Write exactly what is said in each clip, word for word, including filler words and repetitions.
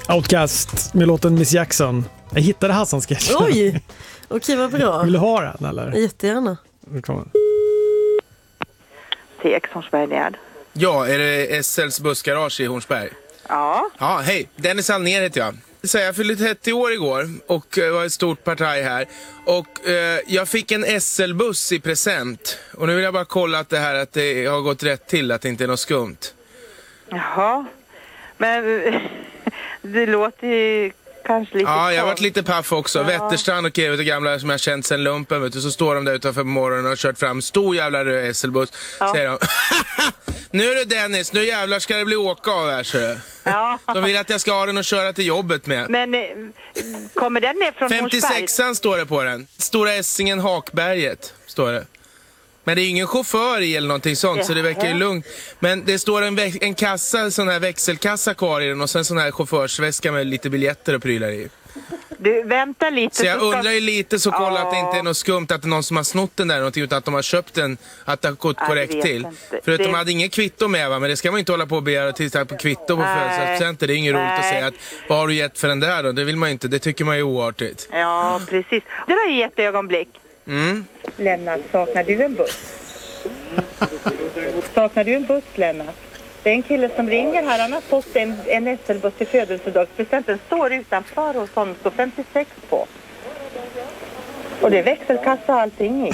Outcast med låten Miss Jackson. Jag hittade Hassan-sketchen. Oj, okej, vad bra. Vill du ha den eller? Jättegärna. T X Hornsberg Närd. Ja, är det S L:s bussgarage i Hornsberg? Ja. Ja, hej. Dennis Alnér heter jag. Så jag fyllde trettio år igår och det var ett stort partaj här. Och eh, jag fick en S L-buss i present. Och nu vill jag bara kolla att det här att det har gått rätt till, att det inte är något skumt. Jaha. Men det låter ju kanske lite... Ja, jag har varit lite paff också. Ja. Wetterstrand och Evert och gamla som jag känt sedan lumpen, vet du. Så står de där utanför på morgonen och har kört fram stor jävla röd S L-buss. Ja. Säger de, nu är det Dennis, nu jävlar ska det bli åka av här, så det. Ja. De vill att jag ska ha den och köra till jobbet med. Men kommer den ner från femtiosexan står det på den. Stora Essingen Hakberget står det. Men det är ingen chaufför i eller någonting sånt. Jaha. Så det verkar ju lugnt. Men det står en, en kassa, sån här växelkassa kvar i den. Och sen sån här chaufförsväska med lite biljetter och prylar i. Du, vänta lite. Så jag så ska... undrar ju lite så kolla ja. Att det inte är något skumt. Att det är någon som har snott den där någonting, utan att de har köpt den. Att det har gått ja, korrekt till. Inte. För att det... de hade ingen kvitto med, va? Men det ska man inte hålla på och begära till på kvitto på födelsedagspresenter. Det är inget Nej. roligt att säga att vad har du gett för den där då? Det vill man inte, det tycker man är oartigt. Ja, precis. Det var ju ett ögonblick. Mm. Lennart, saknar du en buss? Saknar du en buss, Lennart? Det är en kille som ringer här. Han har fått en, en S L-buss till födelsedagspresenten. Står utanför hos honom. Står femtiosex på. Och det är växelkassa och allting i.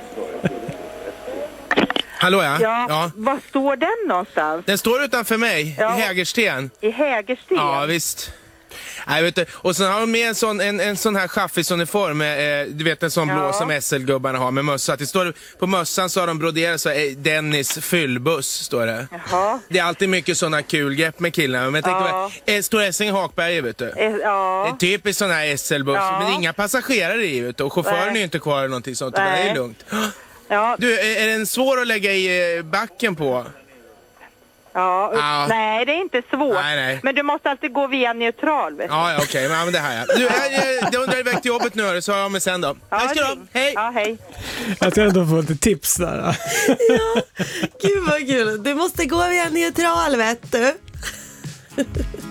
Hallå ja. Ja, ja. Var står den någonstans? Den står utanför mig, ja. I Hägersten. I Hägersten? Ja, visst. Nej, vet du. Och sen har de med en sån, en, en sån här chaffisuniform, eh, du vet en sån ja. blå som S L-gubbarna har med mössa. Det står, på mössan så har de broderat så eh, Dennis fyllbuss, står det. Jaha. Det är alltid mycket såna kul grepp med killarna. Men jag tänkte ja. bara, eh, står Essingen Hakberget, vet du. Eh, ja. Det är typiskt sån här S L-buss, ja. men det är inga passagerare i, vet du. Och chauffören Nej. är ju inte kvar eller någonting sånt, det är lugnt. Ja. Du, är, är den svår att lägga i backen på? Ja, ja, nej det är inte svårt. Nej, nej. Men du måste alltid gå via neutral, vet du. Ja, ja okej, okay. men det här ja. Du, jag, jag undrar iväg till jobbet nu, så har jag med sen då. Ja, Hej ska du ha. Hej. Ja, hej. Jag ska ändå få lite tips där. Ja, gud vad kul. Du måste gå via neutral, vet du.